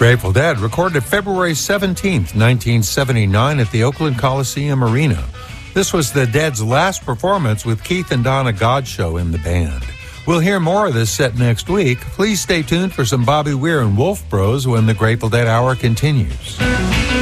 Grateful Dead recorded February 17th, 1979 at the Oakland Coliseum Arena. This was the Dead's last performance with Keith and Donna Godchaux in the band. We'll hear more of this set next week. Please stay tuned for some Bobby Weir and Wolf Bros when the Grateful Dead Hour continues.